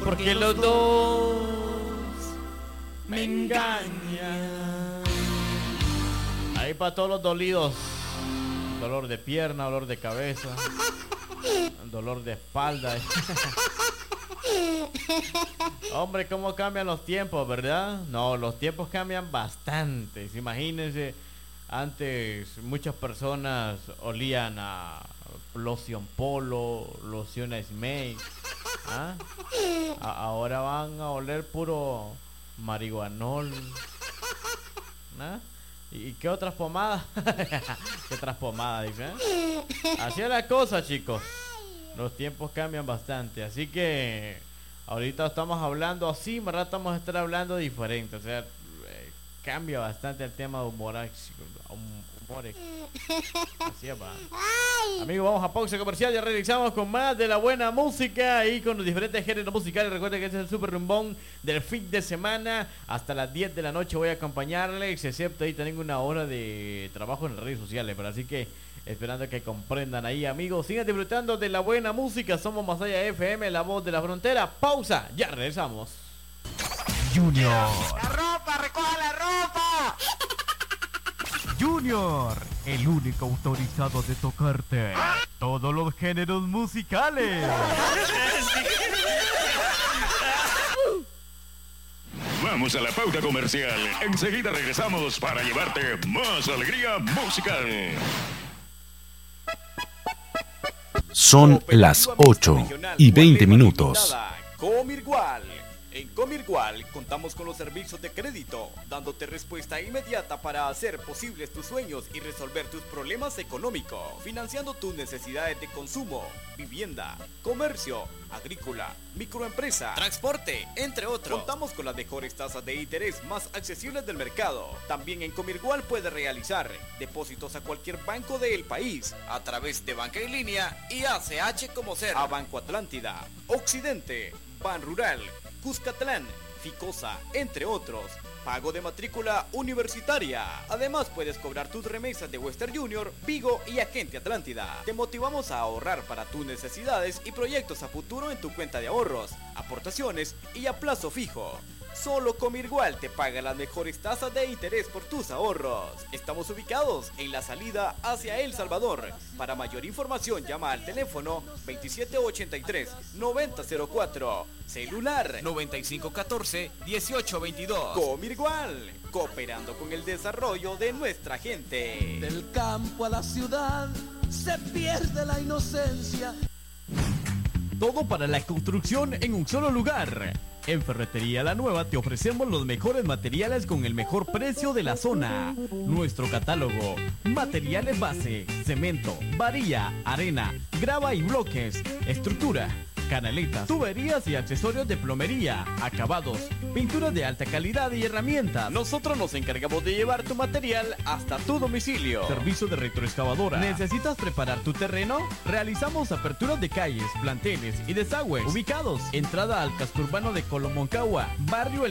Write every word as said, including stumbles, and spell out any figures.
porque los dos me engañan. Ahí para todos los dolidos. Dolor de pierna, dolor de cabeza, dolor de espalda. Hombre, cómo cambian los tiempos, ¿verdad? No, los tiempos cambian bastante. Imagínense, antes muchas personas olían a loción Polo, loción Snake. ¿Ah? A- ahora van a oler puro marihuanol. ¿Ah? ¿Y qué otras pomadas? ¿Qué otras pomadas, dice? ¿Eh? Así es la cosa, chicos. Los tiempos cambian bastante. Así que ahorita estamos hablando así, más rato vamos a estar hablando diferente. O sea, eh, cambia bastante el tema de humor. humor así es, va. Amigos, vamos a pausa comercial. Ya regresamos con más de la buena música y con los diferentes géneros musicales. Recuerden que este es el super rumbón del fin de semana. Hasta las diez de la noche voy a acompañarles, excepto ahí tengo una hora de trabajo en las redes sociales. Pero así que esperando que comprendan ahí, amigos. Sigan disfrutando de la buena música. Somos Masaya F M, la voz de la frontera. Pausa, ya regresamos. Junior. ¡La ropa! ¡Recoja la ropa! Junior, el único autorizado de tocarte todos los géneros musicales. Vamos a la pauta comercial. Enseguida regresamos para llevarte más alegría musical. Son las ocho y veinte minutos. Comirgual. En Comirgual contamos con los servicios de crédito, dándote respuesta inmediata para hacer posibles tus sueños y resolver tus problemas económicos, financiando tus necesidades de consumo, vivienda, comercio, agrícola, microempresa, transporte, entre otros. Contamos con las mejores tasas de interés más accesibles del mercado. También en Comirgual puedes realizar depósitos a cualquier banco del país a través de banca en línea y A C H como ser a Banco Atlántida, Occidente, Ban Rural, Cuscatlán, Ficosa, entre otros. Pago de matrícula universitaria. Además puedes cobrar tus remesas de Western Junior, Vigo y Agente Atlántida. Te motivamos a ahorrar para tus necesidades y proyectos a futuro en tu cuenta de ahorros, aportaciones y a plazo fijo. Solo Comirgual te paga las mejores tasas de interés por tus ahorros. Estamos ubicados en la salida hacia El Salvador. Para mayor información llama al teléfono veintisiete ochenta y tres, noventa cero cuatro. Celular noventa y cinco catorce, dieciocho veintidós. Comirgual, cooperando con el desarrollo de nuestra gente. Del campo a la ciudad se pierde la inocencia. Todo para la construcción en un solo lugar. En Ferretería La Nueva te ofrecemos los mejores materiales con el mejor precio de la zona. Nuestro catálogo: materiales base, cemento, varilla, arena, grava y bloques, estructura, canaletas, tuberías y accesorios de plomería, acabados, pinturas de alta calidad y herramientas. Nosotros nos encargamos de llevar tu material hasta tu domicilio. Servicio de retroexcavadora. ¿Necesitas preparar tu terreno? Realizamos aperturas de calles, planteles y desagües. Ubicados: entrada al casco urbano de Colomoncagua, barrio El